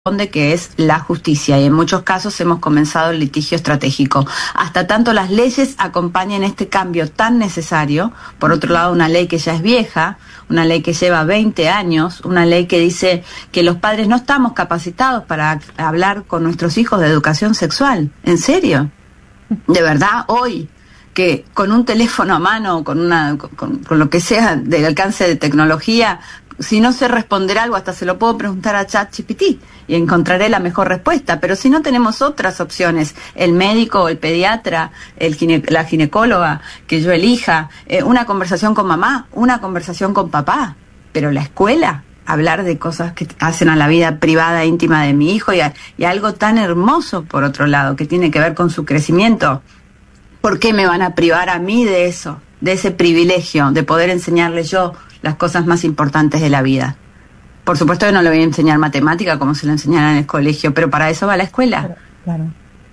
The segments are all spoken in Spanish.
que es la justicia, y en muchos casos hemos comenzado el litigio estratégico. Hasta tanto las leyes acompañen este cambio tan necesario, por otro lado una ley que ya es vieja, una ley que lleva 20 años, una ley que dice que los padres no estamos capacitados para hablar con nuestros hijos de educación sexual. ¿En serio? ¿De verdad hoy? Que con un teléfono a mano, con lo que sea del alcance de tecnología, si no sé responder algo, hasta se lo puedo preguntar a ChatGPT y encontraré la mejor respuesta. Pero si no tenemos otras opciones, el médico, el pediatra, la ginecóloga, que yo elija, una conversación con mamá, una conversación con papá, pero la escuela, hablar de cosas que hacen a la vida privada, íntima de mi hijo y algo tan hermoso, por otro lado, que tiene que ver con su crecimiento. ¿Por qué me van a privar a mí de eso, de ese privilegio, de poder enseñarle yo las cosas más importantes de la vida? Por supuesto que no le voy a enseñar matemática como se lo enseñaran en el colegio, pero para eso va a la escuela. Claro.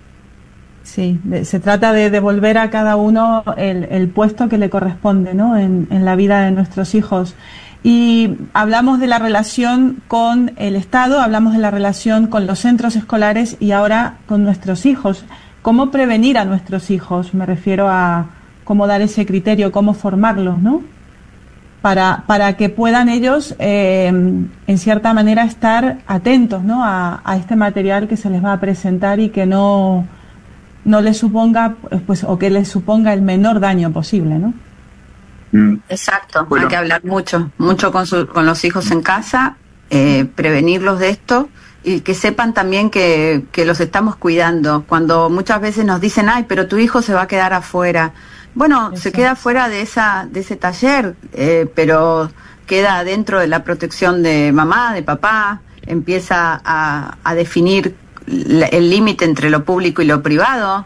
Sí, se trata de devolver a cada uno el puesto que le corresponde, ¿no? en la vida de nuestros hijos. Y hablamos de la relación con el Estado, hablamos de la relación con los centros escolares y ahora con nuestros hijos. ¿Cómo prevenir a nuestros hijos? Me refiero a cómo dar ese criterio, cómo formarlos, ¿no? Para que puedan ellos, en cierta manera, estar atentos, ¿no? a este material que se les va a presentar y que no les suponga, pues, o que les suponga el menor daño posible, ¿no? Exacto. Bueno, hay que hablar mucho con los hijos en casa, prevenirlos de esto. Y que sepan también que los estamos cuidando. Cuando muchas veces nos dicen, ay, pero tu hijo se va a quedar afuera. Bueno, se queda fuera de ese taller, pero queda dentro de la protección de mamá, de papá, empieza a definir el límite entre lo público y lo privado.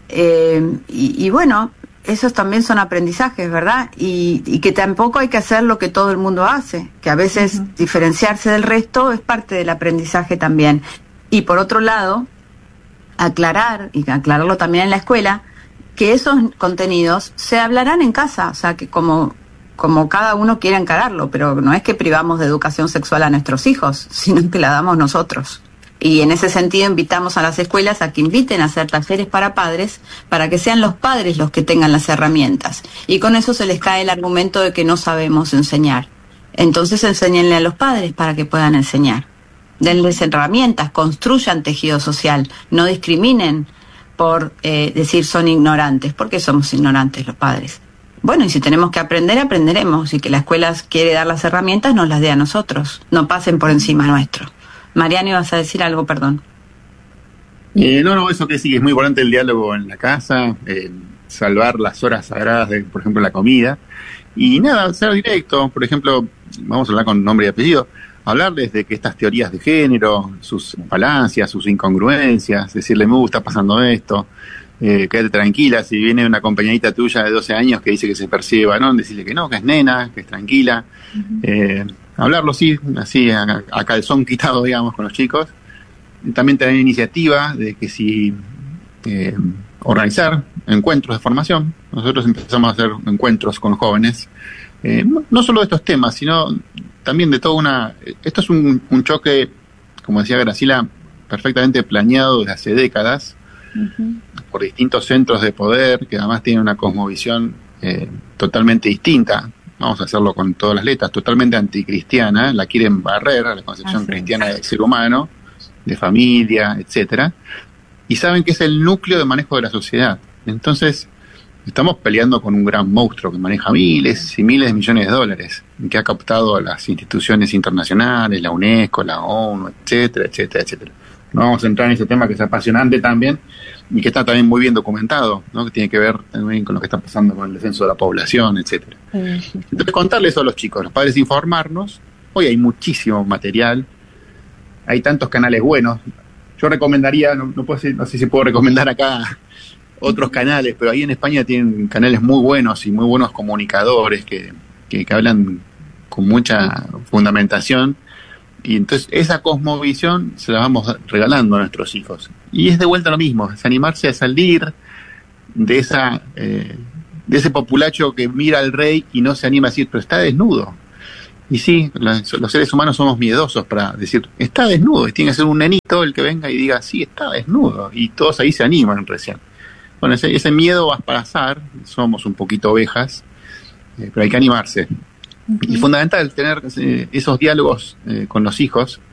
Y bueno, esos también son aprendizajes, ¿verdad? Y que tampoco hay que hacer lo que todo el mundo hace, que a veces diferenciarse del resto es parte del aprendizaje también. Y por otro lado, aclararlo también en la escuela, que esos contenidos se hablarán en casa, o sea, que como cada uno quiera encararlo, pero no es que privamos de educación sexual a nuestros hijos, sino que la damos nosotros. Y en ese sentido invitamos a las escuelas a que inviten a hacer talleres para padres, para que sean los padres los que tengan las herramientas. Y con eso se les cae el argumento de que no sabemos enseñar. Entonces enséñenle a los padres para que puedan enseñar. Denles herramientas, construyan tejido social, no discriminen por decir son ignorantes. ¿Por qué somos ignorantes los padres? Bueno, y si tenemos que aprender, aprenderemos. Y que la escuela quiere dar las herramientas, nos las dé a nosotros. No pasen por encima nuestro. Mariano, ¿ibas a decir algo? Perdón. No, eso que sí, es muy importante el diálogo en la casa, salvar las horas sagradas de, por ejemplo, la comida. Y nada, ser directo. Por ejemplo, vamos a hablar con nombre y apellido, hablarles de que estas teorías de género, sus falancias, sus incongruencias, decirle, está pasando esto, quédate tranquila. Si viene una compañerita tuya de 12 años que dice que se percibe varón, decirle que no, que es nena, que es tranquila. Hablarlo así a calzón quitado, digamos, con los chicos. También tener iniciativa de que si organizar encuentros de formación. Nosotros empezamos a hacer encuentros con jóvenes, no solo de estos temas, sino también de toda esto es un choque, como decía Graciela, perfectamente planeado desde hace décadas, por distintos centros de poder que además tienen una cosmovisión totalmente distinta. Vamos a hacerlo con todas las letras, totalmente anticristiana, la quieren barrer a la concepción cristiana del ser humano, de familia, etcétera, y saben que es el núcleo de manejo de la sociedad. Entonces, estamos peleando con un gran monstruo que maneja miles y miles de millones de dólares, que ha captado a las instituciones internacionales, la UNESCO, la ONU, etcétera, etcétera, etcétera. No vamos a entrar en ese tema que es apasionante también, y que está también muy bien documentado, ¿no? Que tiene que ver también con lo que está pasando con el descenso de la población, etcétera. Entonces, contarles eso a los chicos, los padres, informarnos. Hoy hay muchísimo material, hay tantos canales buenos. Yo recomendaría, no sé si puedo recomendar acá otros canales, pero ahí en España tienen canales muy buenos y muy buenos comunicadores que hablan con mucha fundamentación. Y entonces esa cosmovisión se la vamos regalando a nuestros hijos. Y es de vuelta lo mismo, es animarse a salir de ese populacho que mira al rey y no se anima a decir, pero está desnudo. Y sí, los seres humanos somos miedosos para decir, está desnudo, y tiene que ser un nenito el que venga y diga, sí, está desnudo, y todos ahí se animan recién. Bueno, ese miedo va a pasar, somos un poquito ovejas, pero hay que animarse. Uh-huh. Y fundamental tener esos diálogos con los hijos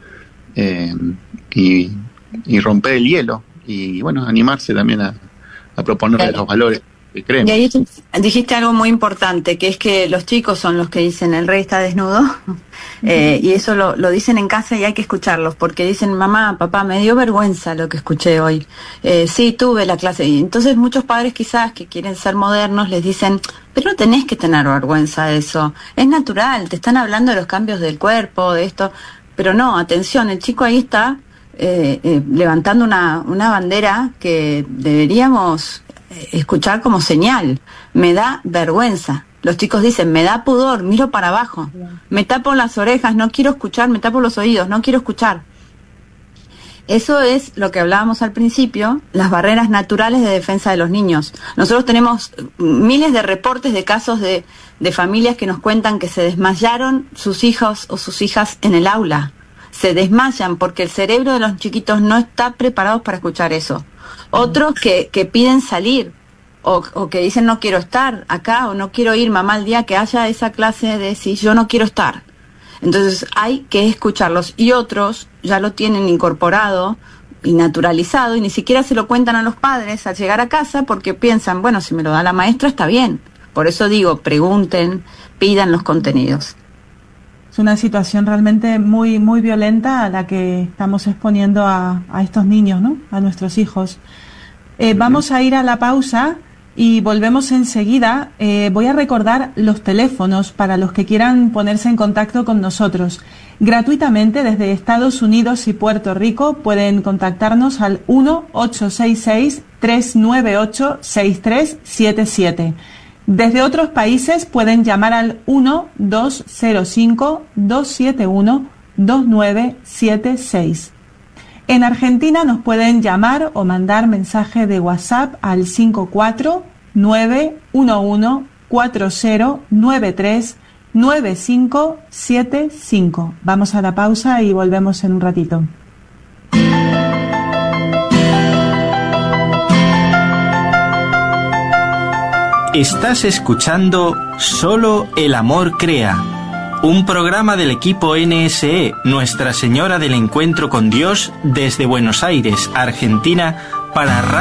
y romper el hielo, y bueno, animarse también a proponerles los valores. Y ahí dijiste algo muy importante, que es que los chicos son los que dicen el rey está desnudo, y eso lo dicen en casa y hay que escucharlos, porque dicen, mamá, papá, me dio vergüenza lo que escuché hoy, sí, tuve la clase, y entonces muchos padres quizás que quieren ser modernos les dicen, pero no tenés que tener vergüenza de eso, es natural, te están hablando de los cambios del cuerpo, de esto, pero no, atención, el chico ahí está levantando una bandera que deberíamos escuchar como señal. Me da vergüenza. Los chicos dicen, me da pudor, miro para abajo, me tapo las orejas, no quiero escuchar, me tapo los oídos, no quiero escuchar. Eso es lo que hablábamos al principio, las barreras naturales de defensa de los niños. Nosotros tenemos miles de reportes de casos de familias que nos cuentan que se desmayaron sus hijos o sus hijas en el aula. Se desmayan porque el cerebro de los chiquitos no está preparado para escuchar eso. Otros que piden salir o que dicen no quiero estar acá o no quiero ir, mamá, el día que haya esa clase de si yo no quiero estar. Entonces hay que escucharlos, y otros ya lo tienen incorporado y naturalizado y ni siquiera se lo cuentan a los padres al llegar a casa porque piensan, bueno, si me lo da la maestra está bien. Por eso digo, pregunten, pidan los contenidos. Es una situación realmente muy, muy violenta a la que estamos exponiendo a estos niños, ¿no? A nuestros hijos. Vamos a ir a la pausa y volvemos enseguida. Voy a recordar los teléfonos para los que quieran ponerse en contacto con nosotros. Gratuitamente desde Estados Unidos y Puerto Rico pueden contactarnos al 1-866-398-6377. Desde otros países pueden llamar al 1-205-271-2976. En Argentina nos pueden llamar o mandar mensaje de WhatsApp al 5491140939575. Vamos a la pausa y volvemos en un ratito. Estás escuchando Solo el Amor Crea, un programa del equipo NSE, Nuestra Señora del Encuentro con Dios, desde Buenos Aires, Argentina, para